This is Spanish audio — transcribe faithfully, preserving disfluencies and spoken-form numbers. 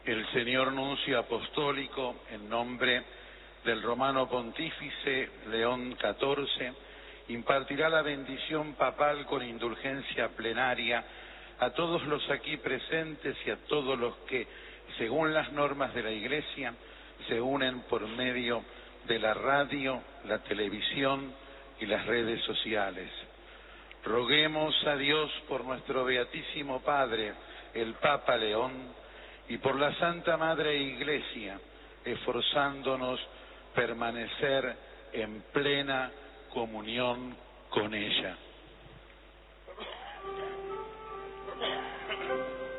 El señor nuncio apostólico, en nombre del romano pontífice León catorce, impartirá la bendición papal con indulgencia plenaria a todos los aquí presentes y a todos los que, según las normas de la Iglesia, se unen por medio de la radio, la televisión y las redes sociales. Roguemos a Dios por nuestro Beatísimo Padre, el Papa León, y por la Santa Madre Iglesia, esforzándonos permanecer en plena comunión con ella.